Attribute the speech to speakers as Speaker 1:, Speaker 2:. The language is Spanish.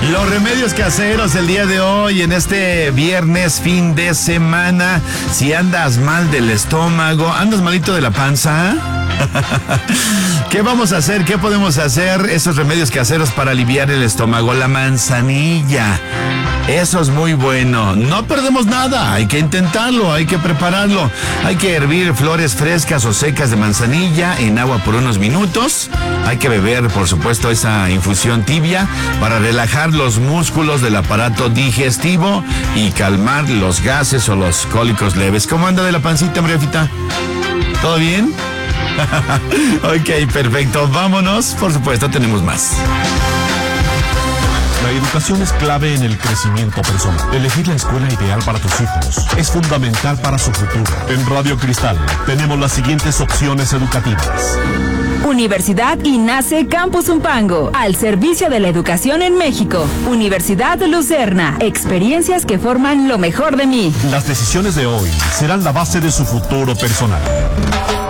Speaker 1: Los remedios caseros el día de hoy, en este viernes, fin de semana. Si andas mal del estómago, andas malito de la panza, ¿qué vamos a hacer? ¿Qué podemos hacer? Esos remedios caseros para aliviar el estómago. La manzanilla. Eso es muy bueno. No perdemos nada. Hay que intentarlo, hay que prepararlo. Hay que hervir flores frescas o secas de manzanilla en agua por unos minutos. Hay que beber, por supuesto, esa infusión tibia para relajar los músculos del aparato digestivo y calmar los gases o los cólicos leves. ¿Cómo anda de la pancita, Brefita? ¿Todo bien? Ok, perfecto. Vámonos. Por supuesto, tenemos más.
Speaker 2: La educación es clave en el crecimiento personal. Elegir la escuela ideal para tus hijos es fundamental para su futuro. En Radio Cristal tenemos las siguientes opciones educativas.
Speaker 3: Universidad INACE Campus Zumpango, al servicio de la educación en México. Universidad Lucerna, experiencias que forman lo mejor de mí.
Speaker 2: Las decisiones de hoy serán la base de su futuro personal.